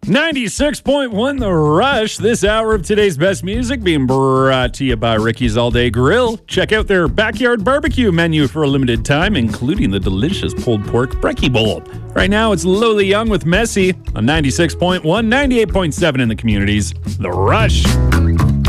96.1 The Rush. This hour of today's best music being brought to you by Ricky's All Day Grill. Check out their backyard barbecue menu for a limited time, including the delicious pulled pork brekkie bowl. Right now, it's Lowly Young with Messy on 96.1, 98.7 in the communities. The Rush.